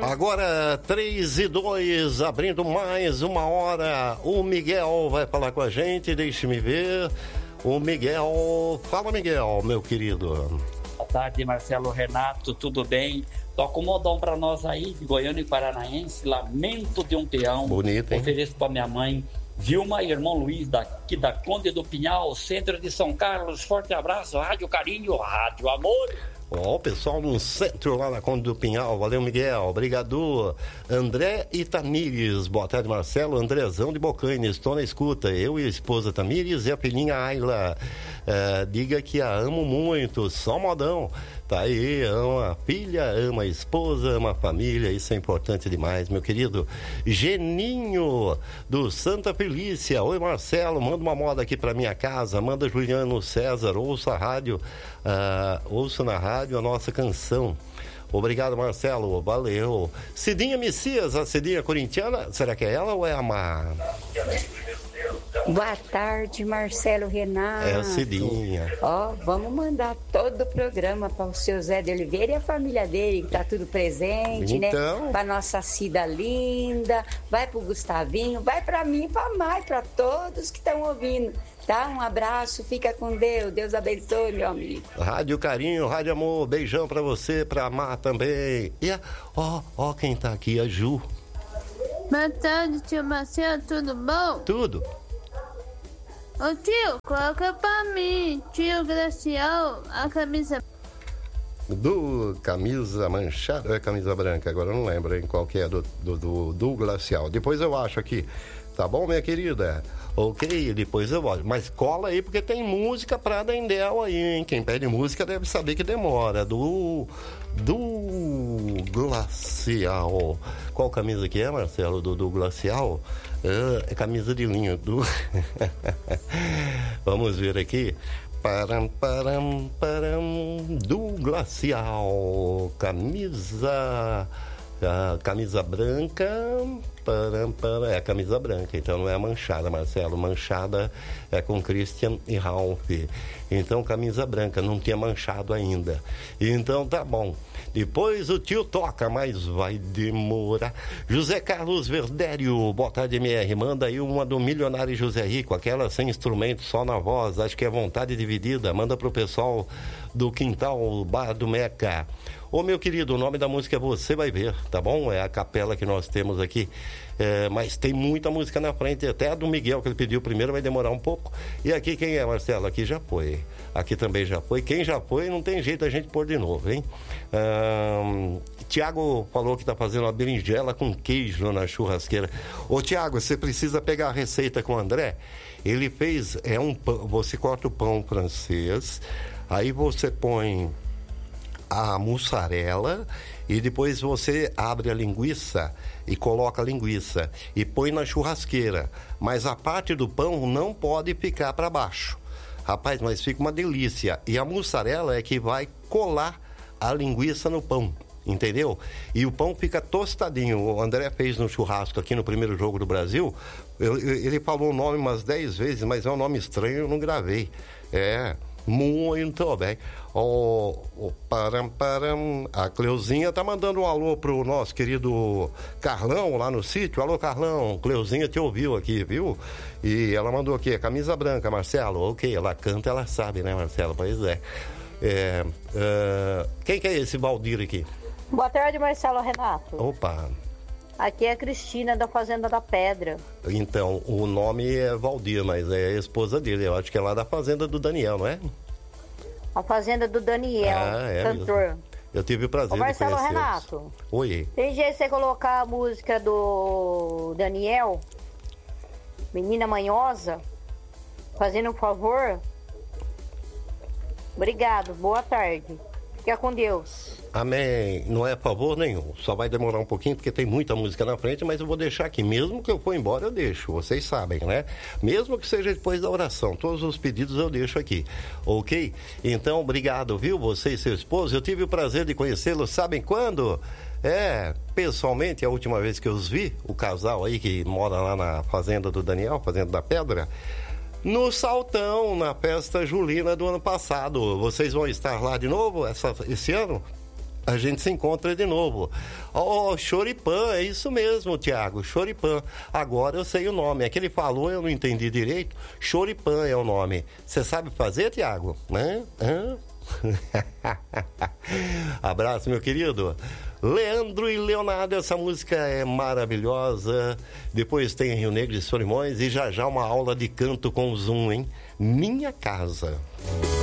Agora 3:02, abrindo mais uma hora. O Miguel vai falar com a gente, deixe-me ver. O Miguel, fala Miguel, meu querido. Boa tarde, Marcelo, Renato, tudo bem? Toca um modão pra nós aí, de Goiânia e Paranaense, Lamento de um Peão. Bonito, hein? Ofereço pra minha mãe, Vilma e irmão Luiz, daqui da Conde do Pinhal, centro de São Carlos. Forte abraço, Rádio Carinho, Rádio Amor. Ó, o pessoal no centro lá na Conde do Pinhal, valeu Miguel, obrigado. André e Tamires, boa tarde Marcelo, Andrezão de Bocaina, estou na escuta, eu e a esposa Tamires e a filhinha Ayla, diga que a amo muito, só modão, tá aí, ama a filha, ama a esposa, ama a família, isso é importante demais, meu querido. Geninho, do Santa Felícia, oi Marcelo, manda uma moda aqui pra minha casa, manda Juliano César, ouça a rádio, ouça na rádio a nossa canção. Obrigado, Marcelo, valeu. Cidinha Messias, a Cidinha corintiana, será que é ela ou é a Mar? Boa tarde, Marcelo, Renato. É a Cidinha. Ó, vamos mandar todo o programa para o seu Zé de Oliveira e a família dele, que tá tudo presente, então, né? Para nossa Cida linda, vai pro Gustavinho, vai para mim, para Mai, para todos que estão ouvindo. Tá? Um abraço, fica com Deus. Deus abençoe, meu amigo. Rádio Carinho, Rádio Amor, beijão pra você, pra Mar também. E ó quem tá aqui, a Ju. Boa tarde, tio Marcelo, tudo bom? Tudo. Ô tio, coloca pra mim, tio Gracial, a camisa. Do camisa manchada, ou é camisa branca? Agora eu não lembro em qual que é do Glacial. Depois eu acho aqui. Tá bom, minha querida? Ok, depois eu volto. Mas cola aí, porque tem música pra Dendel aí, hein? Quem pede música deve saber que demora. Do Glacial. Qual camisa que é, Marcelo? Do Glacial? É camisa de linho. Vamos ver aqui. Do Glacial. Camisa branca. É a camisa branca, então não é a manchada, Marcelo. Manchada é com Christian e Ralph. Então, camisa branca, não tinha manchado ainda. Então, tá bom. Depois o tio toca, mas vai demorar. José Carlos Verdério, boa tarde, MR. Manda aí uma do Milionário José Rico, aquela sem instrumento, só na voz. Acho que é vontade dividida. Manda pro pessoal do Quintal Bar do Meca. Ô, meu querido, o nome da música é Você Vai Ver, tá bom? É a capela que nós temos aqui. Mas tem muita música na frente, até a do Miguel que ele pediu primeiro vai demorar um pouco. E aqui quem é, Marcelo? Aqui já foi. Aqui também já foi. Quem já foi, não tem jeito a gente pôr de novo, hein? Tiago falou que tá fazendo uma berinjela com queijo na churrasqueira. Ô, Tiago, você precisa pegar a receita com o André. Ele fez, um pão, você corta o pão francês, aí você põe a mussarela e depois você abre a linguiça e coloca a linguiça e põe na churrasqueira, mas a parte do pão não pode ficar para baixo, rapaz, mas fica uma delícia. E a mussarela é que vai colar a linguiça no pão, entendeu? E o pão fica tostadinho. O André fez no churrasco aqui no primeiro jogo do Brasil. Ele falou o nome umas 10 vezes, mas é um nome estranho, eu não gravei. Muito bem. A Cleuzinha tá mandando um alô pro nosso querido Carlão lá no sítio. Alô, Carlão, Cleuzinha te ouviu aqui, viu? E ela mandou aqui, camisa branca, Marcelo. Ok, ela canta, ela sabe, né, Marcelo? Pois é. Quem que é esse Valdir aqui? Boa tarde, Marcelo, Renato. Opa. Aqui é a Cristina da Fazenda da Pedra. Então, o nome é Valdir, mas é a esposa dele. Eu acho que é lá da Fazenda do Daniel, não é? A Fazenda do Daniel, cantor. Mesmo. Eu tive o prazer de conhecer. Marcelo, Renato. Oi. Tem jeito de você colocar a música do Daniel, Menina Manhosa, fazendo um favor? Obrigado, boa tarde. Fica com Deus. Amém. Não é favor nenhum. Só vai demorar um pouquinho porque tem muita música na frente, mas eu vou deixar aqui. Mesmo que eu for embora, eu deixo. Vocês sabem, né? Mesmo que seja depois da oração. Todos os pedidos eu deixo aqui. Ok? Então, obrigado, viu? Você e seu esposo. Eu tive o prazer de conhecê-lo. Sabem quando? Pessoalmente, a última vez que eu os vi, o casal aí que mora lá na Fazenda do Daniel, Fazenda da Pedra, no Saltão, na festa julina do ano passado. Vocês vão estar lá de novo esse ano? a gente se encontra de novo. Oh, Choripan, é isso mesmo, Tiago, Choripan. Agora eu sei o nome. É que ele falou, eu não entendi direito. Choripan é o nome. Você sabe fazer, Tiago? Né? Abraço, meu querido. Leandro e Leonardo, essa música é maravilhosa. Depois tem Rio Negro e Solimões. E já uma aula de canto com o Zoom, hein? Minha Casa.